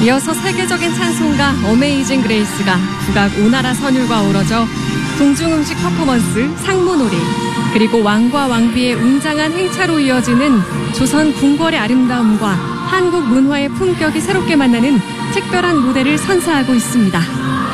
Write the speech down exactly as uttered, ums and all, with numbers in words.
이어서 세계적인 찬송가 어메이징 그레이스가 국악 오나라 선율과 어우러져 궁중음식 퍼포먼스 상무놀이, 그리고 왕과 왕비의 웅장한 행차로 이어지는 조선 궁궐의 아름다움과 한국 문화의 품격이 새롭게 만나는 특별한 무대를 선사하고 있습니다.